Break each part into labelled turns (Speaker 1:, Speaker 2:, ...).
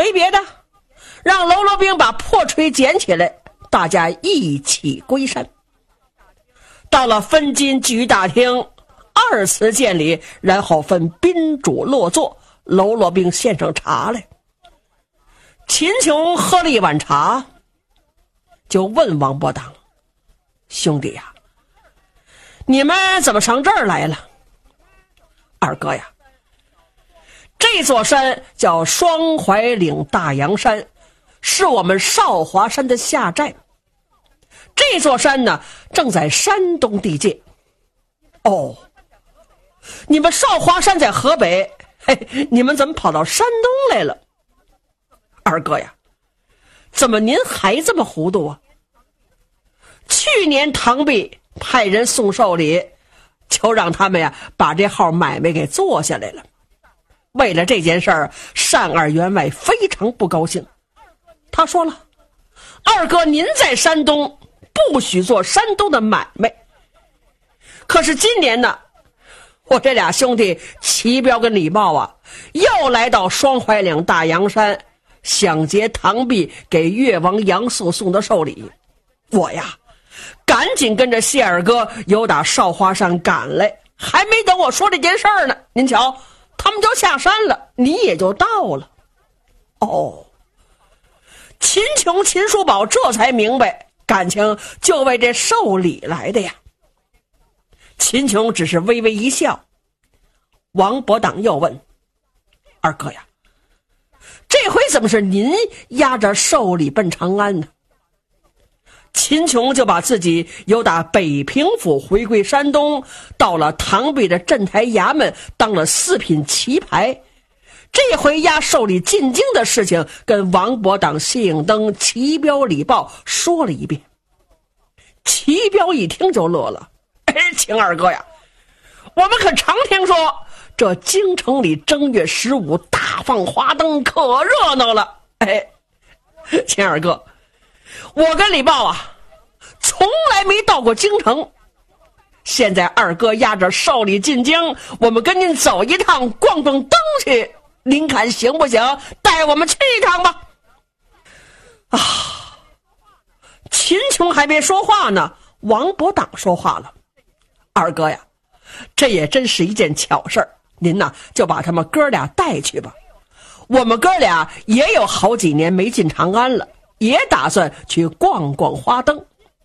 Speaker 1: 没别的，让喽啰兵把破锤捡起来，大家一起归山。到了分金聚义大厅，二次见礼，然后分宾主落座，喽啰兵献上茶来。秦琼喝了一碗茶，就问王伯当：兄弟呀，你们怎么上这儿来了？二哥呀，这座山叫双怀岭大阳山，是我们少华山的下寨。这座山呢，正在山东地界。哦，你们少华山在河北，嘿，你们怎么跑到山东来了？二哥呀，怎么您还这么糊涂啊？去年唐弼派人送寿礼，就让他们呀把这号买卖给做下来了。为了这件事儿，单二员外非常不高兴。他说了：二哥您在山东不许做山东的买卖。可是今年呢，我这俩兄弟齐彪跟李豹啊，又来到双怀岭大阳山，想劫唐弼给越王杨素送的寿礼。我呀赶紧跟着谢二哥由打少华山赶来，还没等我说这件事儿呢，您瞧他们就下山了，你也就到了。哦，秦琼秦叔宝这才明白，感情就为这寿礼来的呀。秦琼只是微微一笑。王伯当又问：二哥呀，这回怎么是您押着寿礼奔长安呢？秦琼就把自己由打北平府回归山东，到了唐弼的镇台衙门当了4品棋牌，这回押寿礼进京的事情跟王伯当、谢应登、齐彪、李豹说了一遍。齐彪一听就乐了：秦二哥呀，我们可常听说这京城里正月15大放花灯，可热闹了。秦二哥，我跟李豹啊从来没到过京城，现在二哥押着寿礼进京，我们跟您走一趟逛逛灯去，您看行不行？带我们去一趟吧。啊，秦琼还没说话呢，王伯当说话了：二哥呀，这也真是一件巧事儿，您呐就把他们哥俩带去吧。我们哥俩也有好几年没进长安了，也打算去逛逛花灯。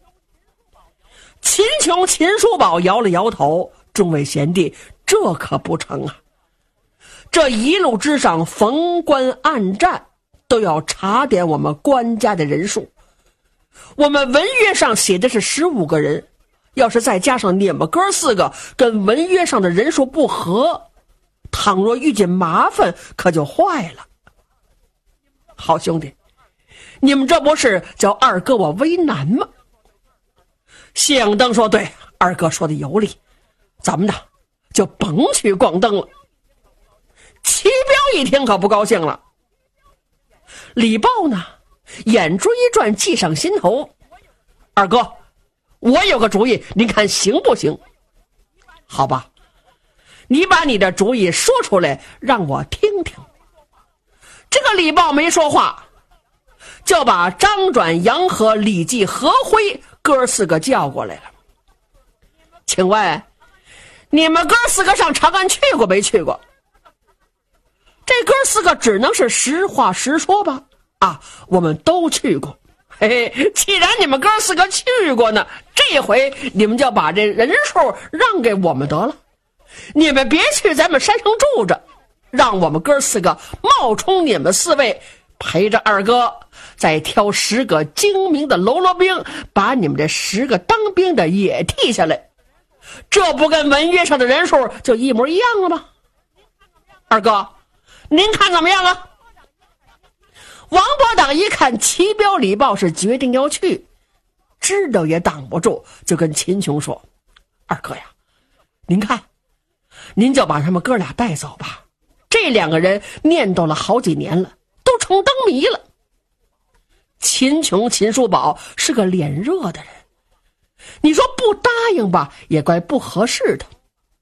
Speaker 1: 秦琼秦叔宝摇了摇头：众位贤弟，这可不成啊，这一路之上逢关暗战，都要查点我们官家的人数。我们文约上写的是15个人，要是再加上你们哥4个跟文约上的人数不合，倘若遇见麻烦可就坏了。好兄弟，你们这不是叫二哥我为难吗？谢应登说：对，二哥说的有理，咱们呢就甭去逛灯了。齐彪一听可不高兴了。李豹呢眼珠一转，计上心头：二哥，我有个主意，您看行不行？好吧，你把你的主意说出来让我听听。这个李豹没说话，就把张转、杨和、李继、何辉哥4个叫过来了。请问你们哥4个上长安去过没去过？这哥4个只能是实话实说吧。啊，我们都去过。既然你们哥4个去过呢，这回你们就把这人数让给我们得了。你们别去咱们山上住着，让我们哥4个冒充你们4位，陪着二哥再挑10个精明的喽啰兵，把你们这10个当兵的也替下来，这不跟文约上的人数就一模一样了吗？二哥，您看怎么样啊？王伯当一看齐彪李豹是决定要去，知道也挡不住，就跟秦琼说：二哥呀，您看，您就把他们哥俩带走吧，这2个人念叨了好几年了，都成灯谜了。秦琼秦叔宝是个脸热的人，你说不答应吧也怪不合适的。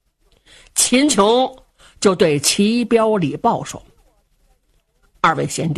Speaker 1: 秦琼就对齐彪李豹说：二位贤弟，